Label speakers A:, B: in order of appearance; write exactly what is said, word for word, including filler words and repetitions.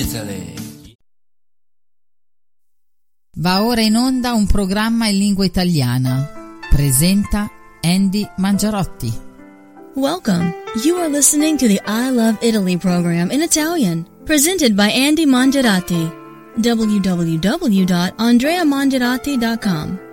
A: Italy.
B: Va ora in onda un programma in lingua italiana. Presenta Andy Mangiarotti.
C: Welcome. You are listening to the I Love Italy program in Italian, presented by Andy Mangiarotti. w w w dot andrea mangiarotti dot com